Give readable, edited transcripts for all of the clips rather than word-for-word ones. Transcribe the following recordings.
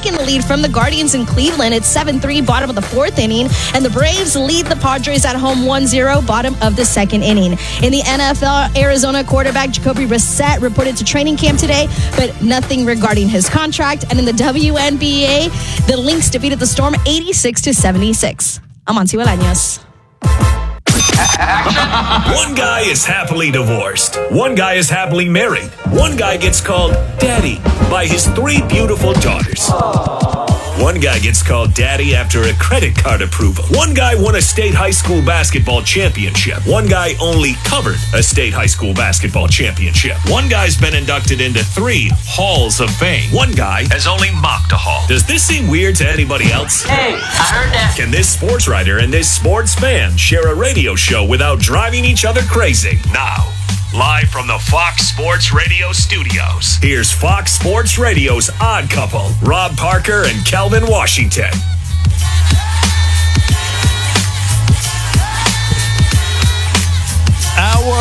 taken the lead from the Guardians in Cleveland. It's 7-3, bottom of the fourth inning. And the Braves lead the Padres at home 1-0, bottom of the second inning. In the NFL, Arizona quarterback Jacoby Brissett reported to training camp today, but nothing regarding his contract. And in the WNBA, the Lynx defeated the Storm 86-76. I'm Auntie Bolaños. One guy is happily divorced. One guy is happily married. One guy gets called daddy by his 3 beautiful daughters. One guy gets called daddy after a credit card approval. One guy won a state high school basketball championship. One guy only covered a state high school basketball championship. One guy's been inducted into 3 halls of fame. One guy has only mocked a hall. Does this seem weird to anybody else? Hey, I heard that. Can this sports writer and this sports fan share a radio show without driving each other crazy? Now, live from the Fox Sports Radio studios, here's Fox Sports Radio's Odd Couple, Rob Parker and Kelvin Washington. Our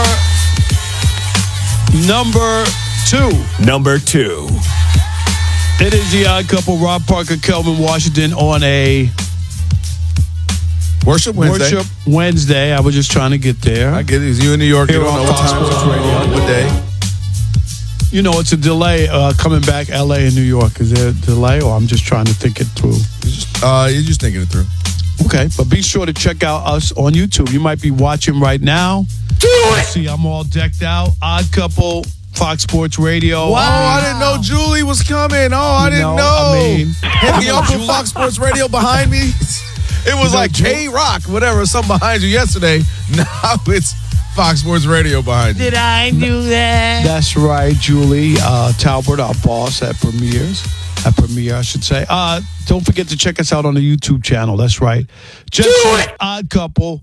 number 2. It is the Odd Couple, Rob Parker, Kelvin Washington on a Worship Wednesday. I was just trying to get there. I get it. It's you in New York. Here you don't on know what Fox time Sports Radio. What day? You know, it's a delay coming back LA and New York. Is there a delay, or I'm just trying to think it through? You're just thinking it through. Okay, but be sure to check out us on YouTube. You might be watching right now. Do it! See, I'm all decked out. Odd Couple, Fox Sports Radio. Wow, I didn't know Julie was coming. I didn't know. Y'all put Fox Sports Radio behind me. It was like K-Rock, whatever, something behind you yesterday. Now it's Fox Sports Radio behind you. Did I do that? That's right, Julie Talbert, our boss at Premiere, I should say. Don't forget to check us out on the YouTube channel. That's right. Just search Odd Couple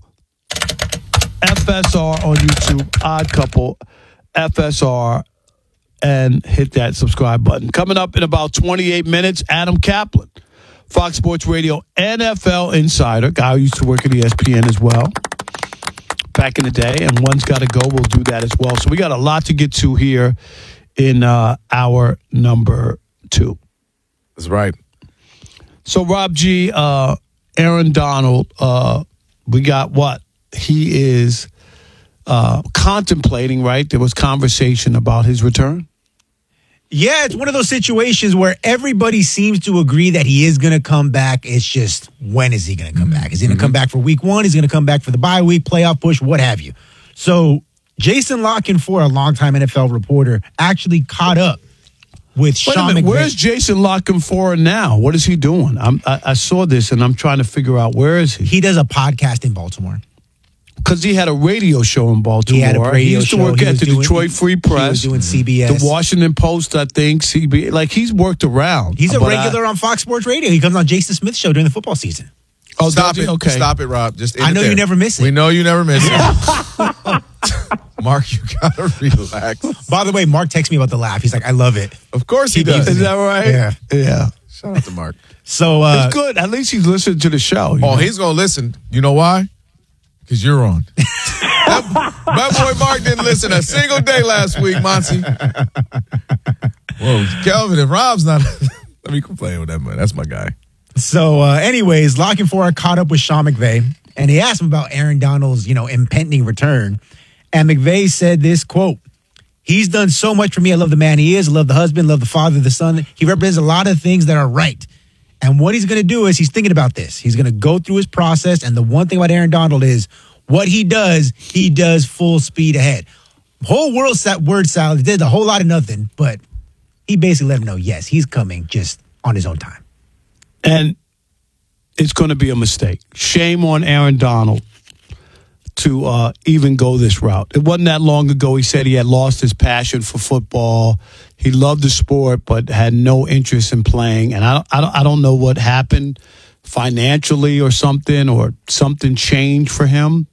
FSR on YouTube. Odd Couple FSR, and hit that subscribe button. Coming up in about 28 minutes, Adam Kaplan, Fox Sports Radio NFL insider, guy who used to work at ESPN as well back in the day, and One's Got to Go. We'll do that as well. So we got a lot to get to here in our number 2. That's right. So Rob G, Aaron Donald, we got what he is contemplating, right? There was conversation about his return. Yeah, it's one of those situations where everybody seems to agree that he is going to come back. It's just, when is he going to come back? Is he going to come back for week 1? Is he going to come back for the bye week, playoff push, what have you? So Jason La Canfora, a longtime NFL reporter, actually caught up with Sean McVay. Where's Jason La Canfora now? What is he doing? I saw this, and I'm trying to figure out, where is he? He does a podcast in Baltimore. Because he had a radio show in Baltimore. He had a radio used to show. work at the Detroit Free Press. He was doing CBS. The Washington Post, I think. CBS. Like, he's worked around. He's a regular on Fox Sports Radio. He comes on Jason Smith's show during the football season. Oh, stop it. Okay. Stop it, Rob. Just I know you never miss it. We know you never miss it. Mark, you got to relax. By the way, Mark texted me about the laugh. He's like, I love it. Of course he does. Is that right? Yeah. Yeah. Shout out to Mark. So it's good. At least he's listening to the show. He's going to listen. You know why? Because you're on. My boy Mark didn't listen a single day last week, Monty. Whoa, Kelvin, if Rob's not... Let me complain with that, man. That's my guy. So, anyways, La Canfora caught up with Sean McVay, and he asked him about Aaron Donald's, impending return. And McVay said this, quote, "He's done so much for me. I love the man he is. I love the husband, love the father, the son. He represents a lot of things that are right. And what he's going to do is he's thinking about this. He's going to go through his process. And the one thing about Aaron Donald is what he does full speed ahead. Whole word salad. He did a whole lot of nothing, but he basically let him know, yes, he's coming just on his own time. And it's going to be a mistake. Shame on Aaron Donald to even go this route. It wasn't that long ago he said he had lost his passion for football. He loved the sport, but had no interest in playing. And I don't know what happened financially or something changed for him.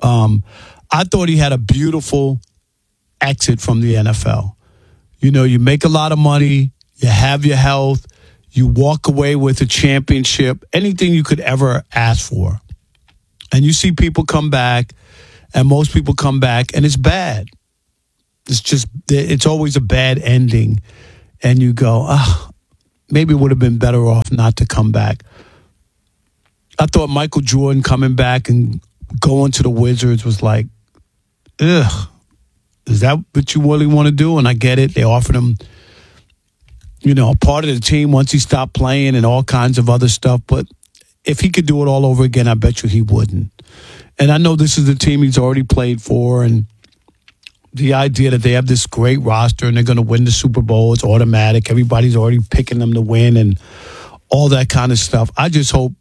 I thought he had a beautiful exit from the NFL. You make a lot of money, you have your health, you walk away with a championship, anything you could ever ask for. And you see people come back, and most people come back, and it's bad. It's always a bad ending. And you go, maybe would have been better off not to come back. I thought Michael Jordan coming back and going to the Wizards was like, ugh, is that what you really want to do? And I get it. They offered him, a part of the team once he stopped playing and all kinds of other stuff. But if he could do it all over again, I bet you he wouldn't. And I know this is the team he's already played for, and the idea that they have this great roster and they're going to win the Super Bowl, it's automatic. Everybody's already picking them to win and all that kind of stuff. I just hope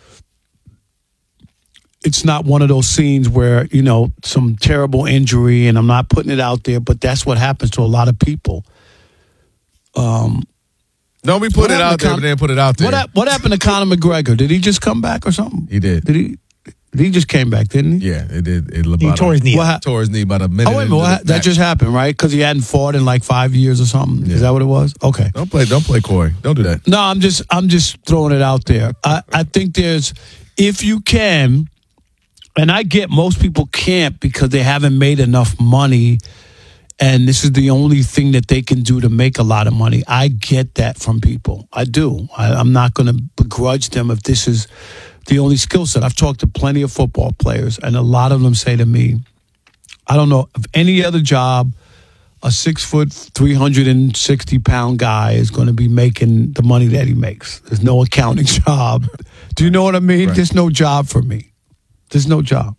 it's not one of those scenes where, some terrible injury, and I'm not putting it out there, but that's what happens to a lot of people. Don't be put it out there, but then put it out there. What happened to Conor McGregor? Did he just come back or something? He did. He just came back, didn't he? Yeah, it did. He tore his knee. Tore his knee about a minute. Oh, wait a minute. That just happened, right? Because he hadn't fought in like 5 years or something. Yeah. Is that what it was? Okay. Don't play coy. Don't do that. No, I'm just throwing it out there. I think if you can, and I get most people can't because they haven't made enough money, and this is the only thing that they can do to make a lot of money. I get that from people. I do. I'm not going to begrudge them if this is the only skill set. I've talked to plenty of football players, and a lot of them say to me, I don't know of any other job a 6 foot, 360-pound guy is going to be making the money that he makes. There's no accounting job. Do you know what I mean? Right. There's no job for me. There's no job.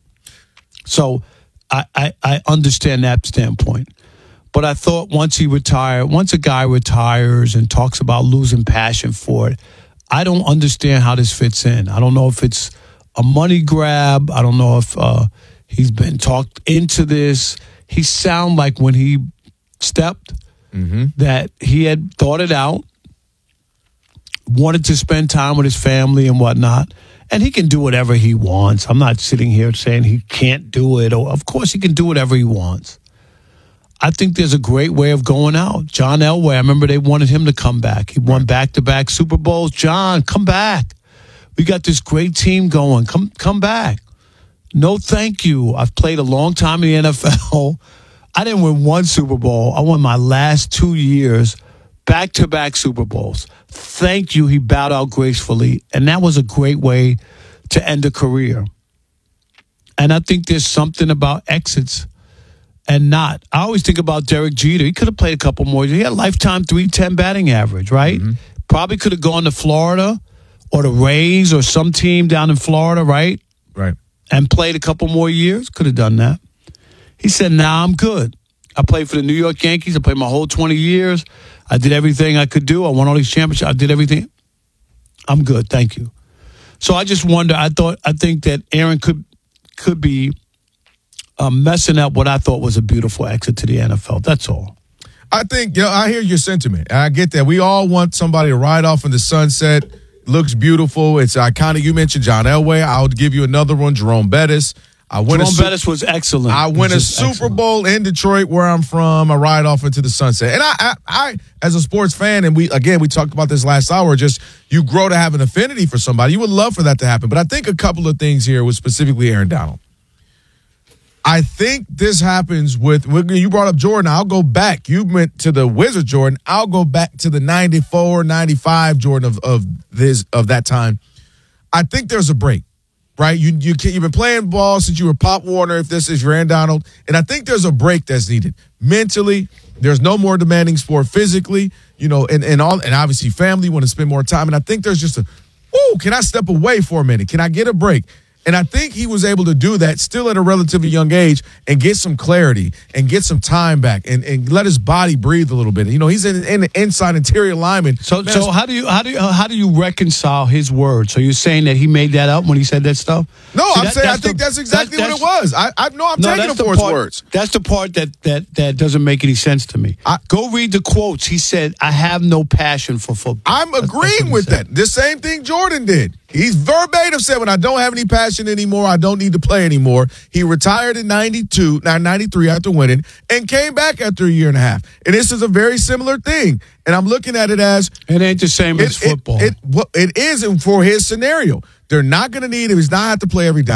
So I understand that standpoint. But I thought once a guy retires and talks about losing passion for it, I don't understand how this fits in. I don't know if it's a money grab. I don't know if he's been talked into this. He sounded like when he stepped that he had thought it out, wanted to spend time with his family and whatnot. And he can do whatever he wants. I'm not sitting here saying he can't do it. Of course he can do whatever he wants. I think there's a great way of going out. John Elway, I remember they wanted him to come back. He won back-to-back Super Bowls. John, come back. We got this great team going. Come back. No, thank you. I've played a long time in the NFL. I didn't win one Super Bowl. I won my last 2 years, back-to-back Super Bowls. Thank you. He bowed out gracefully. And that was a great way to end a career. And I think there's something about exits and not. I always think about Derek Jeter. He could have played a couple more. He had a lifetime 310 batting average, right? Probably could have gone to Florida or the Rays or some team down in Florida, right? Right. And played a couple more years. Could have done that. He said, nah, I'm good. I played for the New York Yankees. I played my whole 20 years. I did everything I could do. I won all these championships. I did everything. I'm good. Thank you. So I just wonder, I think that Aaron could be messing up what I thought was a beautiful exit to the NFL. That's all. I think, I hear your sentiment. I get that. We all want somebody to ride off in the sunset. Looks beautiful. It's iconic. You mentioned John Elway. I'll give you another one, Jerome Bettis. Jerome Bettis was excellent. I win a Super Bowl in Detroit, where I'm from. I ride off into the sunset. And I as a sports fan, and we talked about this last hour, just you grow to have an affinity for somebody. You would love for that to happen. But I think a couple of things here with specifically Aaron Donald. I think this happens with you brought up Jordan. I'll go back. You went to the Wizard Jordan. I'll go back to the 94, 95 Jordan of that time. I think there's a break. Right, you've been playing ball since you were Pop Warner. If this is your Aaron Donald, and I think there's a break that's needed mentally. There's no more demanding sport physically, and obviously family want to spend more time. And I think there's just can I step away for a minute? Can I get a break? And I think he was able to do that still at a relatively young age and get some clarity and get some time back and let his body breathe a little bit. He's in the inside interior lineman. So how do you reconcile his words? So you're saying that he made that up when he said that stuff? No, I think that's exactly what it was. I'm taking him for his words. That's the part that doesn't make any sense to me. Go read the quotes. He said, "I have no passion for football." I'm agreeing with that. The same thing Jordan did. He's verbatim said, when I don't have any passion anymore, I don't need to play anymore. He retired in 93 after winning and came back after a year and a half. And this is a very similar thing. And I'm looking at it as it ain't the same as football. It isn't for his scenario. They're not going to need him. He's not have to play every down.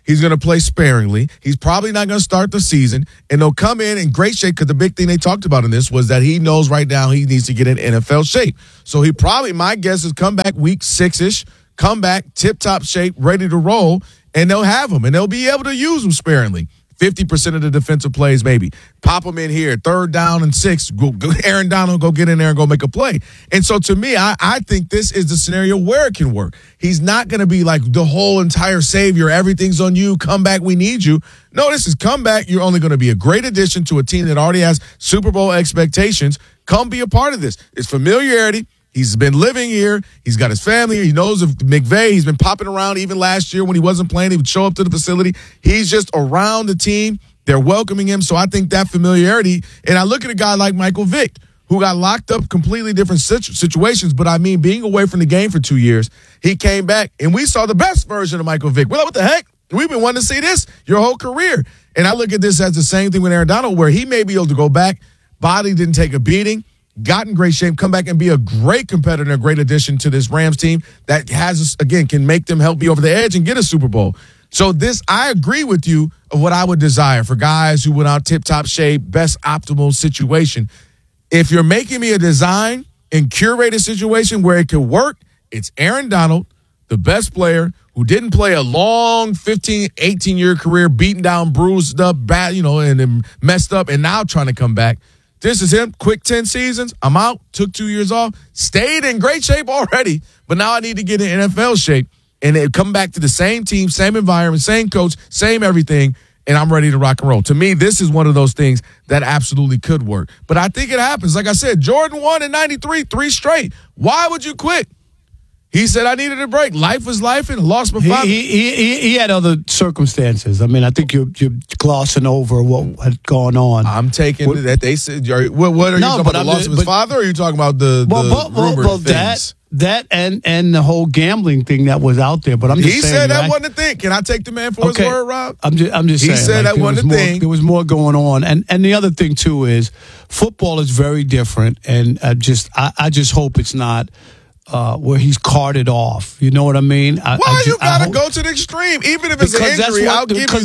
He's going to play sparingly. He's probably not going to start the season. And they'll come in great shape because the big thing they talked about in this was that he knows right now he needs to get in NFL shape. So he probably, my guess is come back week 6-ish, come back tip-top shape, ready to roll, and they'll have him. And they'll be able to use him sparingly. 50% of the defensive plays, maybe. Pop them in here, 3rd down and 6. Go, Aaron Donald, go get in there and go make a play. And so to me, I think this is the scenario where it can work. He's not going to be like the whole entire savior. Everything's on you. Come back. We need you. No, this is come back. You're only going to be a great addition to a team that already has Super Bowl expectations. Come be a part of this. It's familiarity. He's been living here. He's got his family. He knows of McVay. He's been popping around even last year when he wasn't playing. He would show up to the facility. He's just around the team. They're welcoming him. So I think that familiarity, and I look at a guy like Michael Vick, who got locked up completely different situations, but I mean being away from the game for 2 years, he came back, and we saw the best version of Michael Vick. We're like, what the heck? We've been wanting to see this your whole career. And I look at this as the same thing with Aaron Donald, where he may be able to go back, body didn't take a beating, got in great shape, come back and be a great competitor, a great addition to this Rams team that has, again, can make them help be over the edge and get a Super Bowl. So this, I agree with you of what I would desire for guys who went out tip-top shape, best optimal situation. If you're making me a design and curate a situation where it could work, it's Aaron Donald, the best player who didn't play a long 15, 18-year career, beaten down, bruised up, bad, and then messed up, and now trying to come back. This is him. Quick 10 seasons. I'm out. Took 2 years off. Stayed in great shape already. But now I need to get in NFL shape. And then come back to the same team, same environment, same coach, same everything. And I'm ready to rock and roll. To me, this is one of those things that absolutely could work. But I think it happens. Like I said, Jordan won in 93, 3 straight. Why would you quit? He said, I needed a break. Life was life and lost my father. He had other circumstances. I mean, I think you're glossing over what had gone on. I'm taking that. They said, what are you talking about, the loss of his father, or are you talking about the rumored things? That and the whole gambling thing that was out there. But I'm just saying. He said that wasn't a thing. Can I take the man for his word, Rob? I'm just saying. He said that wasn't a thing. There was more going on. And the other thing, too, is football is very different. And I just hope it's not where he's carted off. You know what I mean? Why you gotta go to the extreme? Even if it's an injury, I'll give you that. Because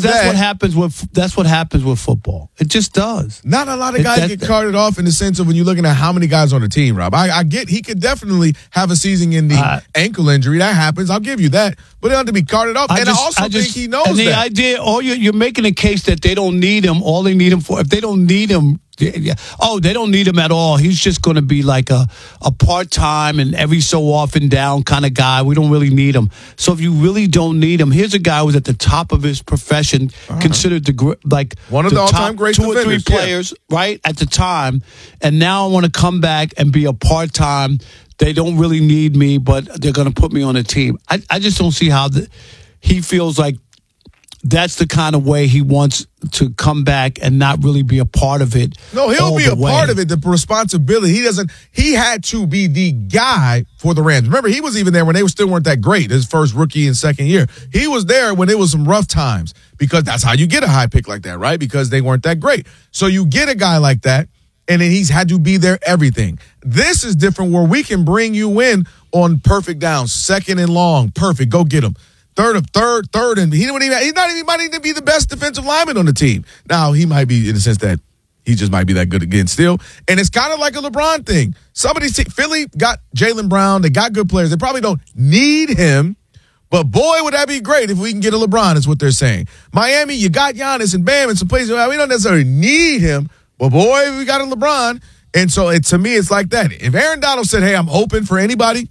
that's what happens with football. It just does. Not a lot of guys get carted off in the sense of when you're looking at how many guys on the team, Rob. I get he could definitely have a season-ending ankle injury. That happens. I'll give you that. But they have to be carted off. And I also think he knows and that. The idea, you're making a case that they don't need him. All they need him for, if they don't need him, they don't need him at all. He's just going to be like a part-time and every so often down kind of guy. We don't really need him. So if you really don't need him, here's a guy who's at the top of his profession, considered one of the all-time great 2 or 3 players, right, at the time. And now I want to come back and be a part-time. They don't really need me, but they're going to put me on a team. I just don't see how he feels like that's the kind of way he wants to come back and not really be a part of it. No, he'll be a part of it, the responsibility. He had to be the guy for the Rams. Remember, he was even there when they still weren't that great, his first rookie and second year. He was there when it was some rough times because that's how you get a high pick like that, right? Because they weren't that great. So you get a guy like that, and then he's had to be there everything. This is different where we can bring you in on perfect downs, 2nd and long, perfect, go get him. Third, and he might even be the best defensive lineman on the team. Now, he might be in the sense that he just might be that good again still. And it's kind of like a LeBron thing. Philly got Jaylen Brown. They got good players. They probably don't need him, but boy, would that be great if we can get a LeBron, is what they're saying. Miami, you got Giannis and Bam and some places. We don't necessarily need him, but boy, we got a LeBron. And so to me, it's like that. If Aaron Donald said, hey, I'm open for anybody,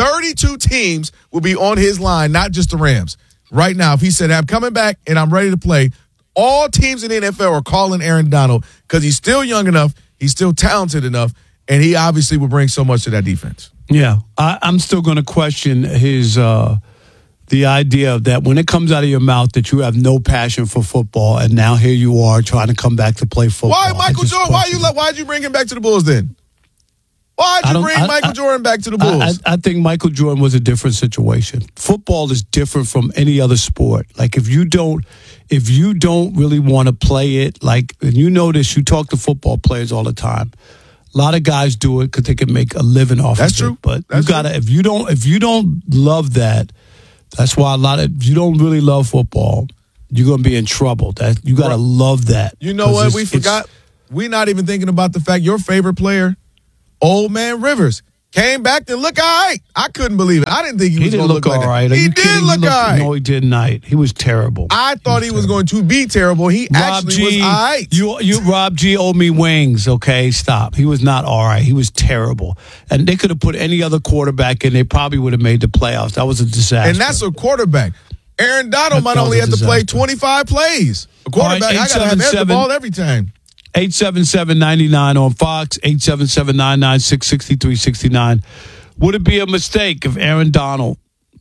32 teams will be on his line, not just the Rams. Right now, if he said, I'm coming back and I'm ready to play, all teams in the NFL are calling Aaron Donald because he's still young enough, he's still talented enough, and he obviously will bring so much to that defense. Yeah, I'm still going to question his the idea that when it comes out of your mouth that you have no passion for football, and now here you are trying to come back to play football. Why Michael Jordan? Why'd you bring him back to the Bulls then? Why'd you bring Michael Jordan back to the Bulls? I think Michael Jordan was a different situation. Football is different from any other sport. Like if you don't really want to play it, like, and you notice, you talk to football players all the time. A lot of guys do it because they can make a living off of it. That's true. But you gotta, if you don't love that, that's why if you don't really love football, you're going to be in trouble. You got to love that. You know what? We forgot. We're not even thinking about the fact your favorite player, Old Man Rivers, came back to look all right. I couldn't believe it. I didn't think he was going to look all right. He did look all right. No, he did not. He was terrible. I thought he was going to be terrible. He actually was all right. You Rob G owed me wings, okay? Stop. He was not all right. He was terrible. And they could have put any other quarterback in. They probably would have made the playoffs. That was a disaster. And that's a quarterback. Aaron Donald might only have to play 25 plays. A quarterback, I got to have the ball every time. 877-99 on Fox, 877-996-6369. Would it be a mistake if Aaron Donald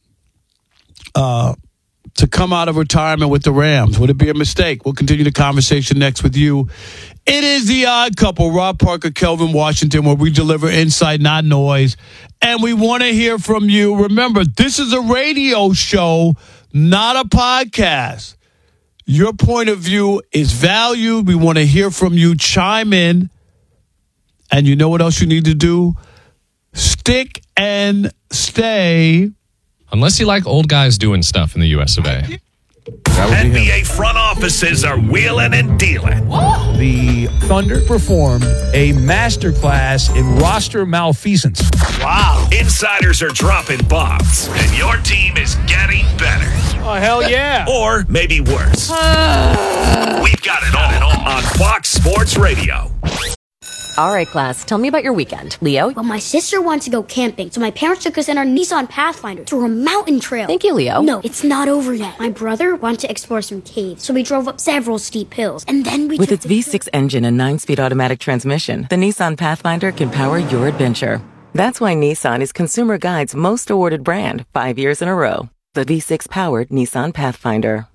to come out of retirement with the Rams? Would it be a mistake? We'll continue the conversation next with you. It is The Odd Couple, Rob Parker, Kelvin Washington, where we deliver insight, not noise. And we want to hear from you. Remember, this is a radio show, not a podcast. Your point of view is valued. We want to hear from you. Chime in. And you know what else you need to do? Stick and stay. Unless you like old guys doing stuff in the US of A. NBA front offices are wheeling and dealing. The Thunder performed a masterclass in roster malfeasance. Wow. Insiders are dropping bombs, and your team is getting better. Oh, hell yeah. Or maybe worse. We've got it all on Fox Sports Radio. All right, class, tell me about your weekend. Leo? Well, my sister wanted to go camping, so my parents took us in our Nissan Pathfinder to a mountain trail. Thank you, Leo. No, it's not over yet. My brother wanted to explore some caves, so we drove up several steep hills, and then we With its V6 engine and 9-speed automatic transmission, the Nissan Pathfinder can power your adventure. That's why Nissan is Consumer Guide's most awarded brand 5 years in a row. The V6-powered Nissan Pathfinder.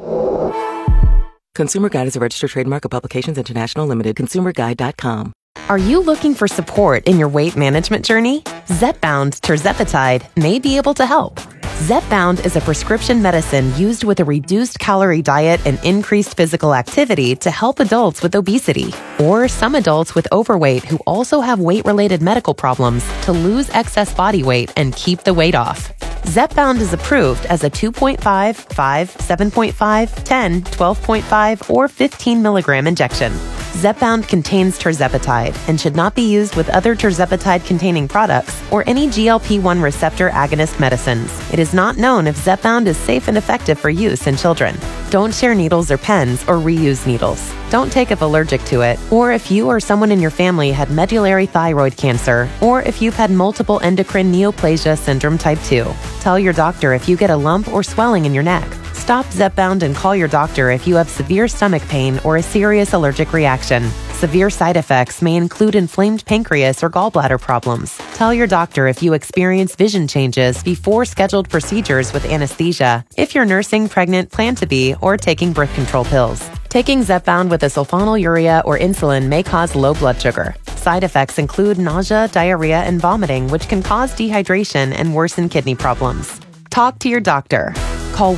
Consumer Guide is a registered trademark of Publications International Limited. ConsumerGuide.com. Are you looking for support in your weight management journey? Zepbound tirzepatide may be able to help. Zepbound is a prescription medicine used with a reduced calorie diet and increased physical activity to help adults with obesity, or some adults with overweight who also have weight-related medical problems to lose excess body weight and keep the weight off. Zepbound is approved as a 2.5, 5, 7.5, 10, 12.5, or 15 milligram injection. Zepbound contains tirzepatide and should not be used with other tirzepatide-containing products or any GLP-1 receptor agonist medicines. It is not known if Zepbound is safe and effective for use in children. Don't share needles or pens or reuse needles. Don't take if allergic to it, or if you or someone in your family had medullary thyroid cancer, or if you've had multiple endocrine neoplasia syndrome type 2. Tell your doctor if you get a lump or swelling in your neck. Stop Zepbound and call your doctor if you have severe stomach pain or a serious allergic reaction. Severe side effects may include inflamed pancreas or gallbladder problems. Tell your doctor if you experience vision changes before scheduled procedures with anesthesia, if you're nursing, pregnant, plan to be, or taking birth control pills. Taking Zepbound with a sulfonylurea or insulin may cause low blood sugar. Side effects include nausea, diarrhea, and vomiting, which can cause dehydration and worsen kidney problems. Talk to your doctor. Call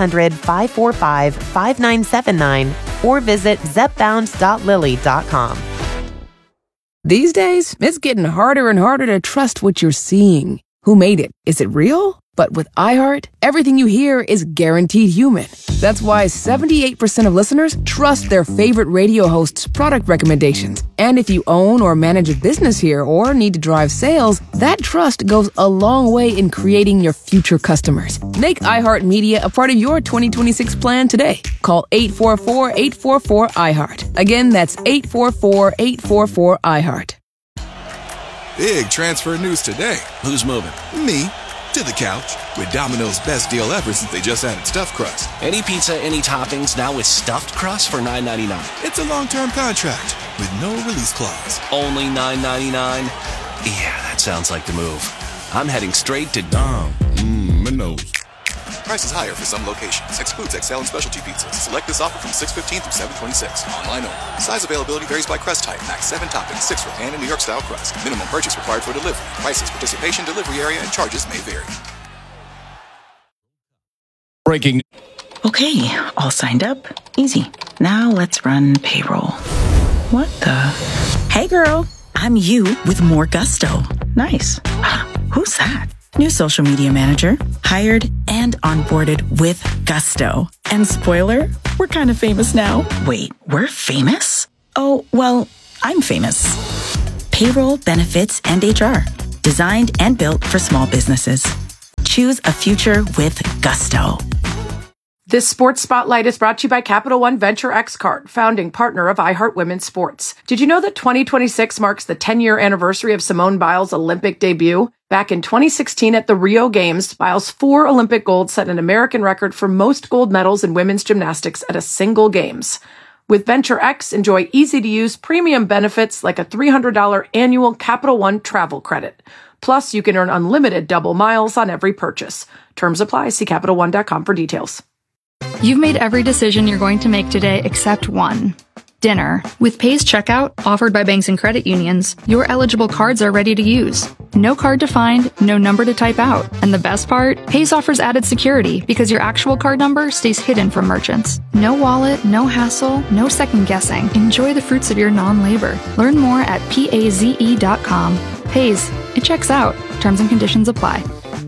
1-800-545-5979 or visit zepbound.lilly.com. These days, it's getting harder and harder to trust what you're seeing. Who made it? Is it real? But with iHeart, everything you hear is guaranteed human. That's why 78% of listeners trust their favorite radio hosts' product recommendations. And if you own or manage a business here or need to drive sales, that trust goes a long way in creating your future customers. Make iHeartMedia a part of your 2026 plan today. Call 844-844-iHeart. Again, that's 844-844-iHeart. Big transfer news today. Who's moving? Me. To the couch with Domino's best deal ever since they just added stuffed crust. Any pizza, any toppings, now with stuffed crust for $9.99. It's a long-term contract with no release clause. Only $9.99? Yeah, that sounds like the move. I'm heading straight to Dom. Minos. Prices higher for some locations. Excludes XL and specialty pizzas. Select this offer from 6/15 through 7/26. Online only. Size availability varies by crust type. Max 7 toppings, 6 for pan and New York style crust. Minimum purchase required for delivery. Prices, participation, delivery area, and charges may vary. Breaking. Okay, all signed up. Easy. Now let's run payroll. What the? Hey girl, I'm you with more gusto. Nice. Who's that? New social media manager. Hired and onboarded with gusto. And spoiler, we're kind of famous now. Wait, we're famous? Oh, well, I'm famous. Payroll, benefits, and HR. Designed and built for small businesses. Choose a future with Gusto. This Sports Spotlight is brought to you by Capital One Venture X Card, founding partner of iHeart Women's Sports. Did you know that 2026 marks the 10-year anniversary of Simone Biles' Olympic debut? Back in 2016 at the Rio Games, Biles' 4 Olympic golds set an American record for most gold medals in women's gymnastics at a single Games. With Venture X, enjoy easy-to-use premium benefits like a $300 annual Capital One travel credit. Plus, you can earn unlimited double miles on every purchase. Terms apply. See CapitalOne.com for details. You've made every decision you're going to make today except one. Dinner. With Pays Checkout, offered by banks and credit unions, your eligible cards are ready to use. No card to find, no number to type out. And the best part? Pays offers added security because your actual card number stays hidden from merchants. No wallet, no hassle, no second guessing. Enjoy the fruits of your non-labor. Learn more at PAZE.com. Pays. It checks out. Terms and conditions apply.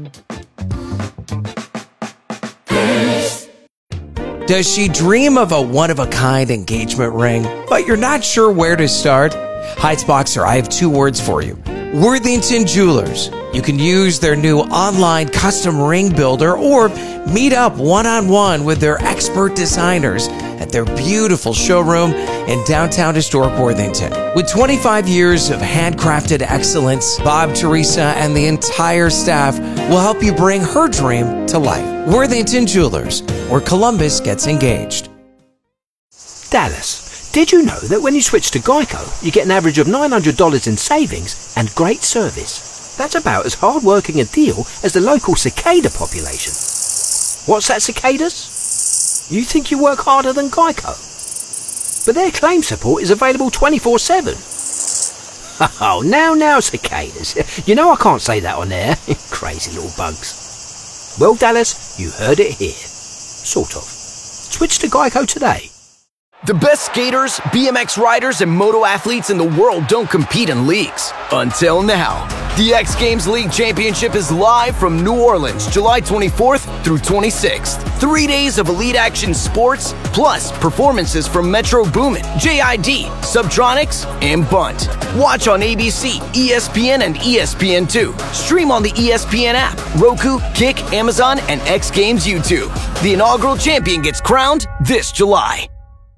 Does she dream of a one-of-a-kind engagement ring, but you're not sure where to start? Heights I have 2 words for you. Worthington Jewelers. You can use their new online custom ring builder or meet up one-on-one with their expert designers at their beautiful showroom in downtown historic Worthington. With 25 years of handcrafted excellence, Bob, Teresa, and the entire staff will help you bring her dream to life. Worthington Jewelers, where Columbus gets engaged. Dallas, did you know that when you switch to Geico, you get an average of $900 in savings and great service? That's about as hard-working a deal as the local cicada population. What's that, cicadas? You think you work harder than Geico? But their claim support is available 24/7. Oh, now, cicadas. You know I can't say that on air. Crazy little bugs. Well, Dallas, you heard it here. Sort of. Switch to Geico today. The best skaters, BMX riders, and moto athletes in the world don't compete in leagues. Until now. The X Games League Championship is live from New Orleans, July 24th through 26th. 3 days of elite action sports, plus performances from Metro Boomin, JID, Subtronics, and Bunt. Watch on ABC, ESPN, and ESPN2. Stream on the ESPN app, Roku, Kick, Amazon, and X Games YouTube. The inaugural champion gets crowned this July.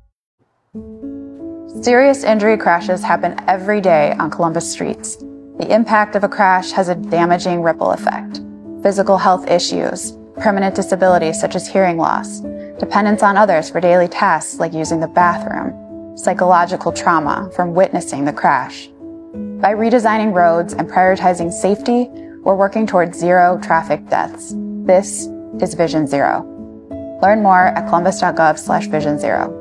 Serious injury crashes happen every day on Columbus streets. The impact of a crash has a damaging ripple effect. Physical health issues, permanent disabilities such as hearing loss, dependence on others for daily tasks like using the bathroom, psychological trauma from witnessing the crash. By redesigning roads and prioritizing safety, we're working towards 0 traffic deaths. This is Vision Zero. Learn more at columbus.gov/vision0.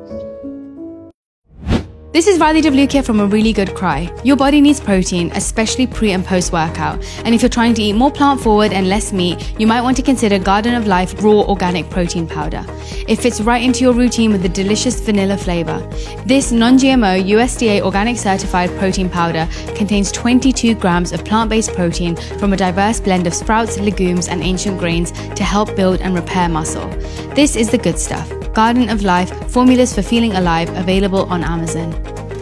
This is Riley Devlukia from A Really Good Cry. Your body needs protein, especially pre and post workout. And if you're trying to eat more plant forward and less meat, you might want to consider Garden of Life Raw Organic Protein Powder. It fits right into your routine with a delicious vanilla flavor. This non-GMO USDA organic certified protein powder contains 22 grams of plant-based protein from a diverse blend of sprouts, legumes, and ancient grains to help build and repair muscle. This is the good stuff. Garden of Life, formulas for feeling alive, available on Amazon.